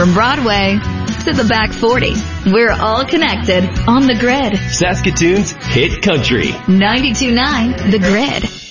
From Broadway to the back 40, we're all connected on The Grid. Saskatoon's hit country. 92.9 The Grid.